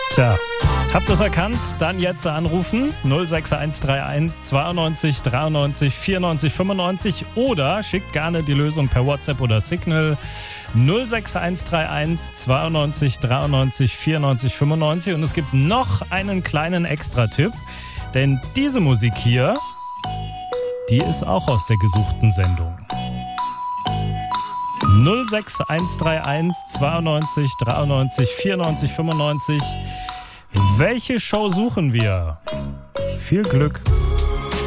Tja, habt ihr es erkannt? Dann jetzt anrufen 06131 92 93 94 95 oder schickt gerne die Lösung per WhatsApp oder Signal 06131 92 93 94 95 und es gibt noch einen kleinen Extra-Tipp, denn diese Musik hier, die ist auch aus der gesuchten Sendung. 06131 92 93 94 95. Welche Show suchen wir? Viel Glück!